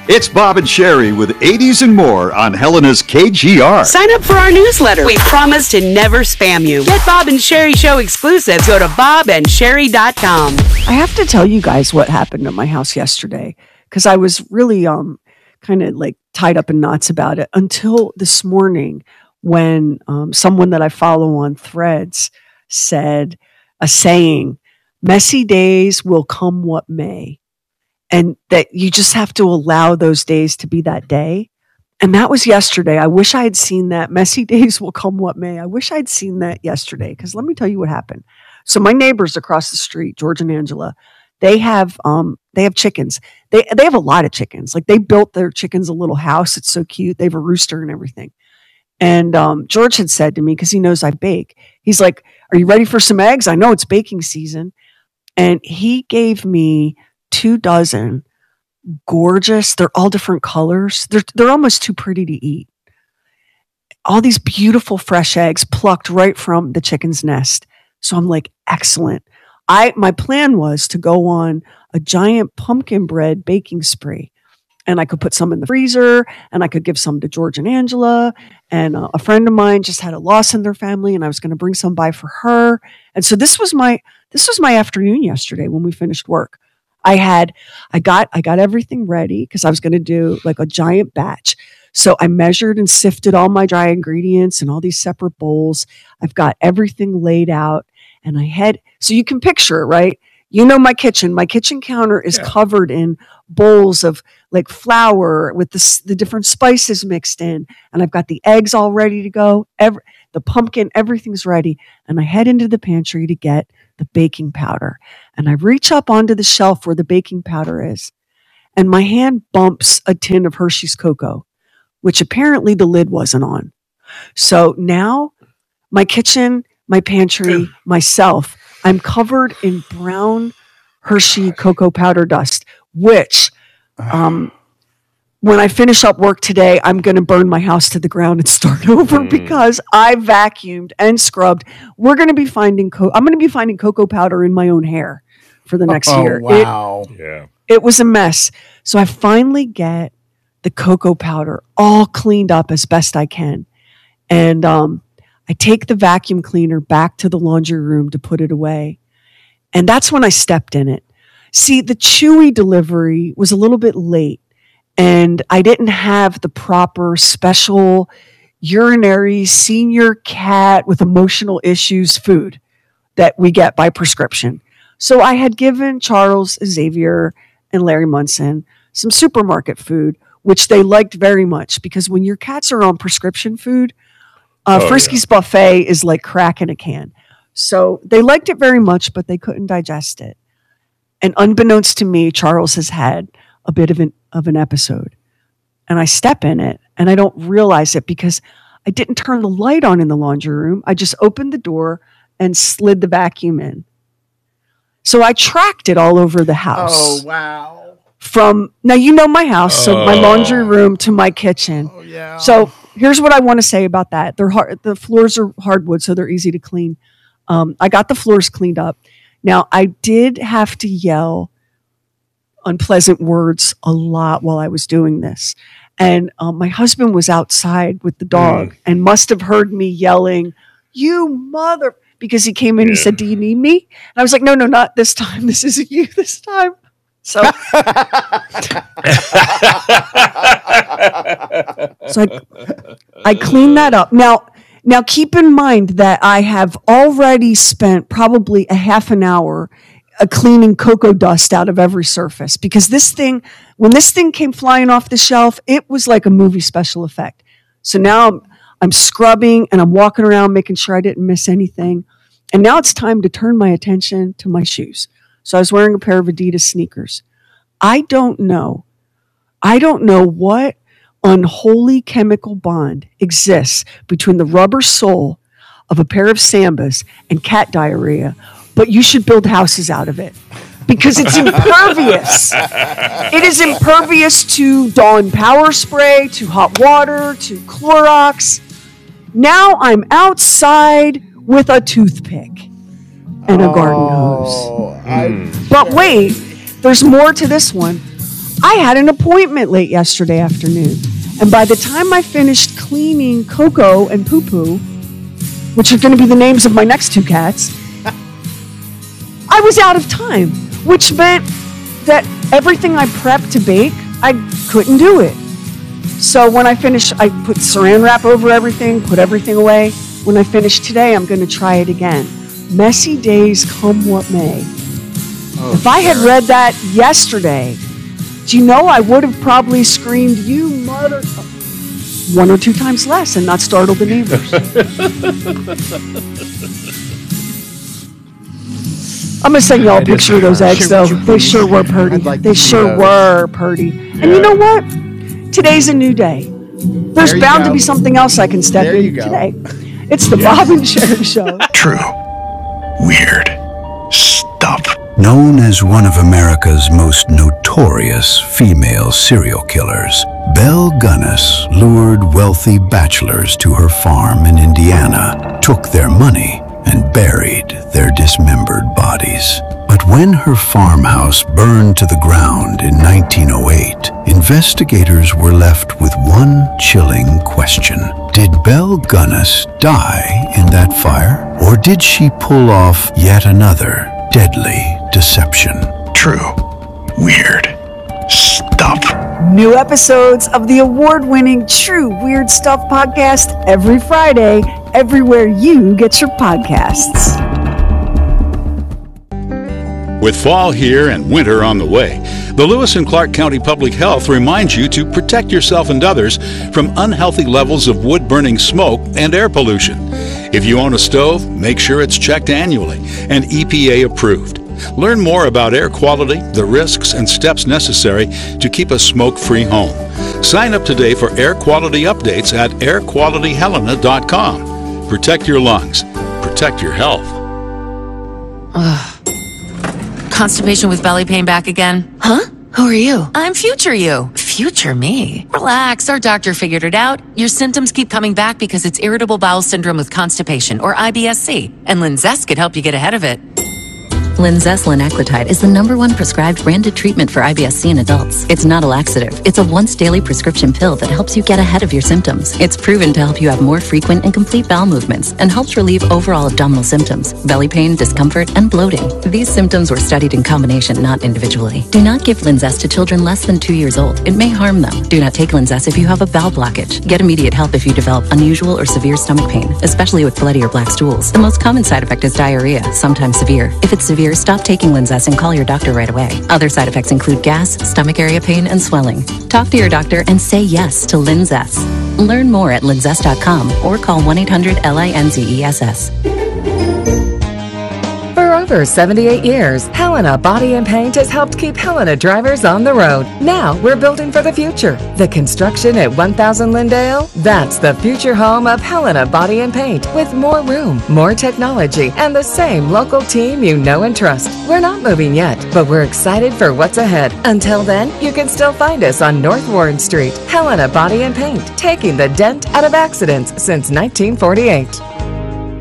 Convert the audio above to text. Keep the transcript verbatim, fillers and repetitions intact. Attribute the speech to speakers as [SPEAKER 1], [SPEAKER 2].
[SPEAKER 1] It's Bob and Sherry with eighties and more on Helena's K G R.
[SPEAKER 2] Sign up for our newsletter. We promise to never spam you. Get Bob and Sherry Show exclusives. Go to bob and sherry dot com.
[SPEAKER 3] I have to tell you guys what happened at my house yesterday because I was really um kind of like tied up in knots about it until this morning when um, someone that I follow on Threads said a saying, messy days will come what may. And that you just have to allow those days to be that day. And that was yesterday. I wish I had seen that. Messy days will come what may. I wish I'd seen that yesterday. Because let me tell you what happened. So my neighbors across the street, George and Angela, they have um they have chickens. They they have a lot of chickens. Like they built their chickens a little house. It's so cute. They have a rooster and everything. And um, George had said to me, because he knows I bake, he's like, "Are you ready for some eggs? I know it's baking season." And he gave me two dozen gorgeous, they're all different colors. They're, they're almost too pretty to eat. All these beautiful fresh eggs plucked right from the chicken's nest. So I'm like, excellent. I, my plan was to go on a giant pumpkin bread baking spree. And I could put some in the freezer and I could give some to George and Angela. And uh, a friend of mine just had a loss in their family and I was going to bring some by for her. And so this was my, this was my afternoon yesterday when we finished work. I had, I got, I got everything ready because I was going to do like a giant batch. So I measured and sifted all my dry ingredients in all these separate bowls. I've got everything laid out and I had, so you can picture it, right? You know, my kitchen, my kitchen counter is yeah. covered in bowls of like flour with the, the different spices mixed in. And I've got the eggs all ready to go. Every, the pumpkin, everything's ready. And I head into the pantry to get the baking powder. And I reach up onto the shelf where the baking powder is. And my hand bumps a tin of Hershey's Cocoa, which apparently the lid wasn't on. So now my kitchen, my pantry, myself, I'm covered in brown Hershey cocoa powder dust, which um, when I finish up work today, I'm going to burn my house to the ground and start over mm. because I vacuumed and scrubbed. We're going to be finding, co- I'm going to be finding cocoa powder in my own hair for the next
[SPEAKER 4] oh,
[SPEAKER 3] year.
[SPEAKER 4] Wow.
[SPEAKER 3] It,
[SPEAKER 4] yeah.
[SPEAKER 3] It was a mess. So I finally get the cocoa powder all cleaned up as best I can. And um, I take the vacuum cleaner back to the laundry room to put it away. And that's when I stepped in it. See, the Chewy delivery was a little bit late. And I didn't have the proper special urinary senior cat with emotional issues food that we get by prescription. So I had given Charles Xavier and Larry Munson some supermarket food, which they liked very much because when your cats are on prescription food, uh, oh, Frisky's yeah. buffet is like crack in a can. So they liked it very much, but they couldn't digest it. And unbeknownst to me, Charles has had a bit of an of an episode. And I step in it and I don't realize it because I didn't turn the light on in the laundry room. I just opened the door and slid the vacuum in. So I tracked it all over the house.
[SPEAKER 4] Oh, wow.
[SPEAKER 3] From, now you know my house, so oh. my laundry room to my kitchen.
[SPEAKER 4] Oh, yeah.
[SPEAKER 3] So here's what I want to say about that. They're hard, the floors are hardwood, so they're easy to clean. Um, I got the floors cleaned up. Now, I did have to yell unpleasant words a lot while I was doing this. And um, my husband was outside with the dog mm. and must have heard me yelling, "You mother," because he came in yeah. and he said, "Do you need me?" And I was like, no, no, not this time. This isn't you this time. So, so I, I cleaned that up. Now, now keep in mind that I have already spent probably a half an hour uh, cleaning cocoa dust out of every surface because this thing, when this thing came flying off the shelf, it was like a movie special effect. So now I'm, I'm scrubbing and I'm walking around making sure I didn't miss anything. And now it's time to turn my attention to my shoes. So I was wearing a pair of Adidas sneakers. I don't know. I don't know what unholy chemical bond exists between the rubber sole of a pair of Sambas and cat diarrhea, but you should build houses out of it because it's impervious. It is impervious to Dawn power spray, to hot water, to Clorox. Now I'm outside with a toothpick and a garden hose.
[SPEAKER 4] Oh,
[SPEAKER 3] but wait, there's more to this one. I had an appointment late yesterday afternoon. And by the time I finished cleaning Coco and Poo Poo, which are going to be the names of my next two cats, I was out of time, which meant that everything I prepped to bake, I couldn't do it. So when I finished, I put saran wrap over everything, put everything away. When I finish today, I'm going to try it again. Messy days come what may. Oh, if I had read that yesterday, do you know I would have probably screamed, "You mother," one or two times less and not startled the neighbors. I'm going to send y'all a picture of those eggs, though. They sure were purty. Like they sure were purty. Yeah. And you know what? Today's a new day. There's bound go. to be something else I can step there in today. It's the yeah. Bob and Sherry Show.
[SPEAKER 4] True. Weird stuff. Known as one of America's most notorious female serial killers, Belle Gunness lured wealthy bachelors to her farm in Indiana, took their money, and buried their dismembered bodies. But when her farmhouse burned to the ground in nineteen oh eight, investigators were left with one chilling question. Did Belle Gunness die in that fire? Or did she pull off yet another deadly deception? True. Weird stuff.
[SPEAKER 3] New episodes of the award-winning True Weird Stuff podcast every Friday, everywhere you get your podcasts.
[SPEAKER 5] With fall here and winter on the way, the Lewis and Clark County Public Health reminds you to protect yourself and others from unhealthy levels of wood-burning smoke and air pollution. If you own a stove, make sure it's checked annually and E P A approved. Learn more about air quality, the risks, and steps necessary to keep a smoke-free home. Sign up today for air quality updates at air quality helena dot com. Protect your lungs. Protect your health.
[SPEAKER 6] Ugh. Constipation with belly pain back again? Huh? Who are you? I'm future you. Future me? Relax, our doctor figured it out. Your symptoms keep coming back because it's irritable bowel syndrome with constipation, or I B S C, and Linzess could help you get ahead of it.
[SPEAKER 7] Linzess linaclotide is the number one prescribed branded treatment for I B S C in adults. It's not a laxative. It's a once daily prescription pill that helps you get ahead of your symptoms. It's proven to help you have more frequent and complete bowel movements and helps relieve overall abdominal symptoms, belly pain, discomfort, and bloating. These symptoms were studied in combination, not individually. Do not give Linzess to children less than two years old. It may harm them. Do not take Linzess if you have a bowel blockage. Get immediate help if you develop unusual or severe stomach pain, especially with bloody or black stools. The most common side effect is diarrhea, sometimes severe. If it's severe, stop taking Linzess and call your doctor right away. Other side effects include gas, stomach area pain, and swelling. Talk to your doctor and say yes to Linzess. Learn more at linzess dot com or call one eight hundred L I N Z E S S.
[SPEAKER 8] For over seventy-eight years, Helena Body and Paint has helped keep Helena drivers on the road. Now we're building for the future. The construction at one thousand Lindale? That's the future home of Helena Body and Paint, with more room, more technology, and the same local team you know and trust. We're not moving yet, but we're excited for what's ahead. Until then, you can still find us on North Warren Street. Helena Body and Paint, taking the dent out of accidents since nineteen forty-eight.